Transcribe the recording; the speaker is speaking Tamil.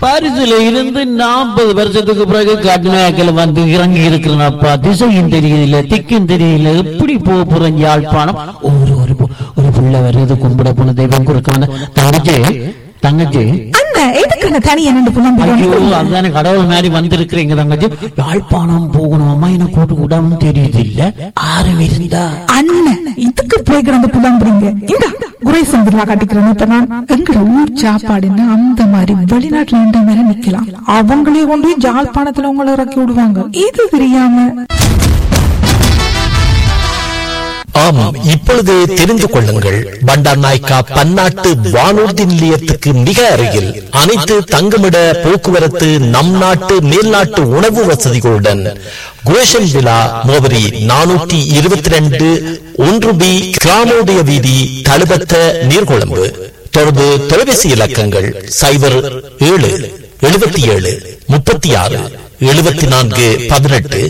பாரிஸ்ல இருந்து 40 வருஷத்துக்கு பிறகு கடுமையாக்கல வந்து இறங்கி இருக்கிறனப்பா. திசையும் தெரியல, திக்கும் தெரியல, எப்படி போக போறேன் யாழ்ப்பாணம். ஒரு புள்ள வருது, கும்பிட போன தெய்வம் கொடுக்க வந்த தங்கச்சி எதுக்கு தனியா நின்று புலம்புறீங்க? ஐயோ, அதுதானே கடவுள் மாதிரி வந்திருக்கிறீங்க தங்கச்சி. யாழ்ப்பாணம் போகணும் அம்மா, எனக்கு கூட்டு கூடாம தெரியுது இல்ல ஆறு இருந்தா அண்ணன் இதுக்கு போய் கிடந்து புலம்புறீங்க. இந்த குறை சந்திரா காட்டிக்கிறேன். இப்ப நான் எங்க ஊர் சாப்பாடுன்னு அந்த மாதிரி வெளிநாட்டுல இந்த மாதிரி நிக்கலாம். அவங்களே கொண்டு ஜாழ்ப்பாணத்துல உங்களை இறக்கி விடுவாங்க. இது தெரியாம ஆமாம், இப்பொழுது தெரிந்து கொள்ளுங்கள். பண்டார் நாயக்கா பன்னாட்டு வானூர்தி நிலையத்துக்கு மிக அருகில் அனைத்து தங்குமிட போக்குவரத்து, நம் நாட்டு மேல்நாட்டு உணவு வசதிகளுடன் குரேஷன் விழா மோவரி 422 1B கிராமோதய வீதி, தழுபத்த நீர்கொழும்பு. தொடர்பு தொலைபேசி இலக்கங்கள் 07 77 36 74 18